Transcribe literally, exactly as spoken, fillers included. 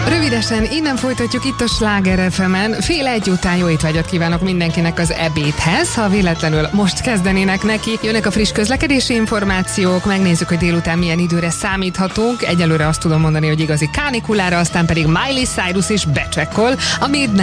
Rövidesen innen folytatjuk itt a Sláger ef emen. Fél egy után jó étvágyat kívánok mindenkinek az ebédhez. Ha véletlenül most kezdenének neki, jönnek a friss közlekedési információk, megnézzük, hogy délután milyen időre számíthatunk. Egyelőre azt tudom mondani, hogy igazi kánikulára, aztán pedig Miley Cyrus is becsekkol a Midnight